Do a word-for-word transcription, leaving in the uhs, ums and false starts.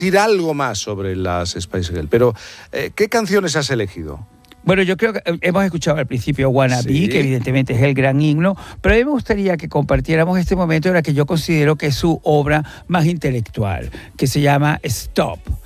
decir algo más sobre las Spice Girls. Pero, eh, ¿qué canciones has elegido? Bueno, yo creo que hemos escuchado al principio Wanna Be, Sí. que evidentemente es el gran himno, pero a mí me gustaría que compartiéramos este momento en el que yo considero que es su obra más intelectual, que se llama Stop.